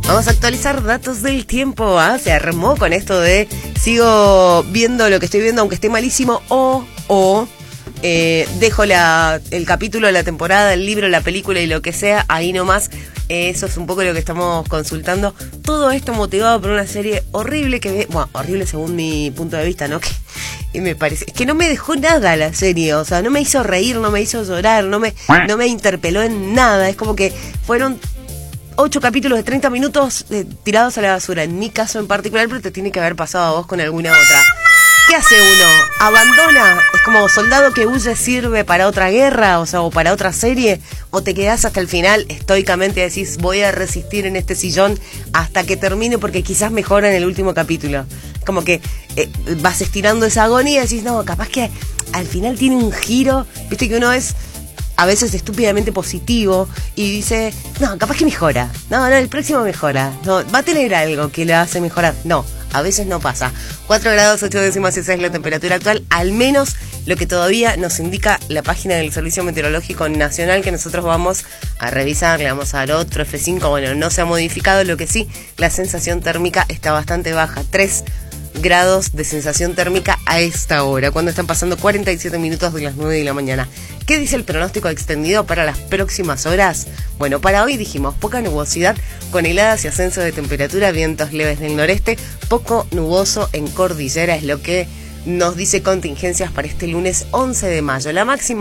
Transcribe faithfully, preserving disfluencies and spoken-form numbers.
Vamos a actualizar datos del tiempo. ¿Ah? Se armó con esto de sigo viendo lo que estoy viendo aunque esté malísimo o, o eh, dejo la, el capítulo, la temporada, el libro, la película y lo que sea ahí nomás. Eh, eso es un poco lo que estamos consultando. Todo esto motivado por una serie horrible que... Bueno, horrible según mi punto de vista, ¿no? Que y me parece... Es que no me dejó nada la serie. O sea, no me hizo reír, no me hizo llorar, no me, no me interpeló en nada. Es como que fueron... Ocho capítulos de treinta minutos eh, tirados a la basura. En mi caso en particular, pero te tiene que haber pasado a vos con alguna otra. ¿Qué hace uno? ¿Abandona? ¿Es como soldado que huye sirve para otra guerra? O sea, o para otra serie. ¿O te quedás hasta el final estoicamente y decís voy a resistir en este sillón hasta que termine porque quizás mejora en el último capítulo? Como que eh, vas estirando esa agonía y decís no, capaz que al final tiene un giro. Viste que uno es... a veces estúpidamente positivo y dice, no, capaz que mejora, no, no, el próximo mejora, no, va a tener algo que le hace mejorar, no, a veces no pasa. Cuatro grados ocho décimas, esa es la temperatura actual, al menos lo que todavía nos indica la página del Servicio Meteorológico Nacional, que nosotros vamos a revisar, le vamos a dar otro F cinco, bueno, no se ha modificado, lo que sí, la sensación térmica está bastante baja, tres grados de sensación térmica a esta hora, cuando están pasando cuarenta y siete minutos de las nueve de la mañana. ¿Qué dice el pronóstico extendido para las próximas horas? Bueno, para hoy dijimos poca nubosidad con heladas y ascenso de temperatura, vientos leves del noreste, poco nuboso en cordillera, es lo que nos dice contingencias para este lunes once de mayo. La máxima